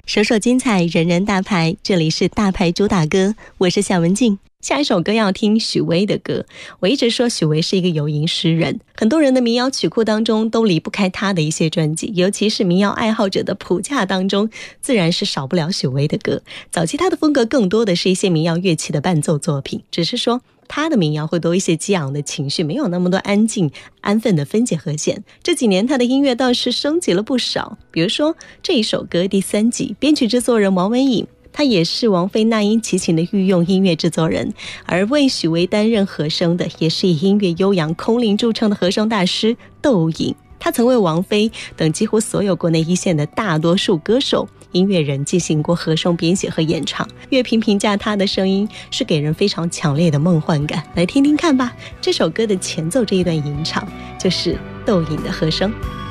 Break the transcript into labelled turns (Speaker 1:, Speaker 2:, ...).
Speaker 1: 首首精彩，人人大牌，这里是大牌主打歌，我是夏文静。下一首歌要听许巍的歌。我一直说许巍是一个游吟诗人，很多人的民谣曲库当中都离不开他的一些专辑，尤其是民谣爱好者的谱架当中，自然是少不了许巍的歌。早期他的风格更多的是一些民谣乐器的伴奏作品，只是说他的民谣会多一些激昂的情绪，没有那么多安静安分的分解和弦。这几年他的音乐倒是升级了不少，比如说这一首歌第3集，编曲制作人王文颖，他也是王菲那英齐秦的御用音乐制作人，而为许巍担任和声的也是以音乐悠扬空灵著称的和声大师窦颖。他曾为王菲等几乎所有国内一线的大多数歌手音乐人进行过和声编写和演唱。乐评评价他的声音是给人非常强烈的梦幻感，来听听看吧。这首歌的前奏这一段吟唱就是窦颖的和声。